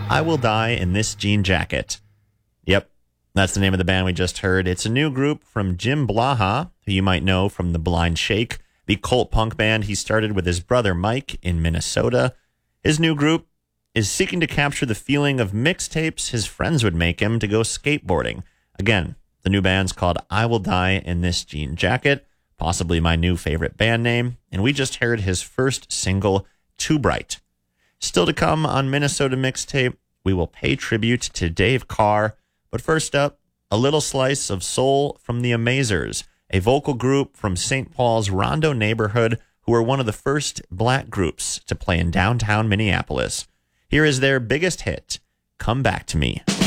I Will Die in This Jean Jacket. Yep, that's the name of the band we just heard. It's a new group from Jim Blaha, who you might know from the Blind Shake, the cult punk band he started with his brother Mike in Minnesota. His new group is seeking to capture the feeling of mixtapes his friends would make him to go skateboarding. Again, the new band's called I Will Die in This Jean Jacket, possibly my new favorite band name, and we just heard his first single, Too Bright. Still to come on Minnesota Mixtape, we will pay tribute to Dave Carr, but first up, a little slice of soul from the Amazers, a vocal group from St. Paul's Rondo neighborhood who were one of the first black groups to play in downtown Minneapolis. Here is their biggest hit, Come Back to Me.